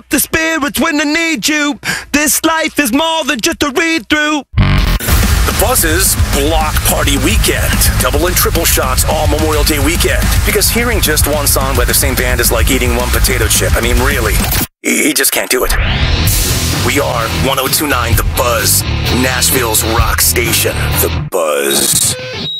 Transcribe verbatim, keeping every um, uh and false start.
up the spirits when I need you. This life is more than just a read-through. The Buzz's Block Party Weekend. Double and triple shots all Memorial Day weekend. Because hearing just one song by the same band is like eating one potato chip. I mean, really. You just can't do it. We are one oh two point nine The Buzz, Nashville's rock station. The Buzz.